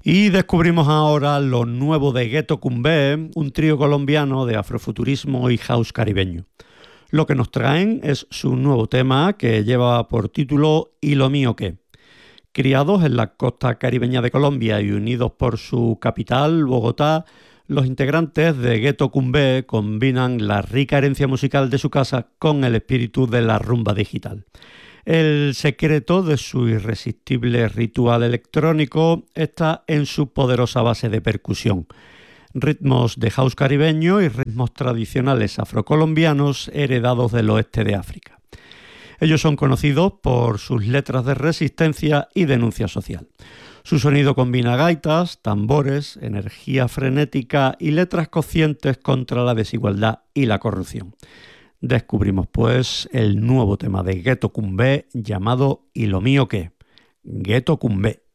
Y descubrimos ahora lo nuevo de Ghetto Kumbé, un trío colombiano de afrofuturismo y house caribeño. Lo que nos traen es su nuevo tema que lleva por título ¿Y lo mío qué? Criados en la costa caribeña de Colombia y unidos por su capital, Bogotá, los integrantes de Ghetto Kumbé combinan la rica herencia musical de su casa con el espíritu de la rumba digital. El secreto de su irresistible ritual electrónico está en su poderosa base de percusión. Ritmos de house caribeño y ritmos tradicionales afrocolombianos heredados del oeste de África. Ellos son conocidos por sus letras de resistencia y denuncia social. Su sonido combina gaitas, tambores, energía frenética y letras conscientes contra la desigualdad y la corrupción. Descubrimos pues el nuevo tema de Ghetto Kumbé llamado ¿Y lo mío qué? Ghetto Kumbé.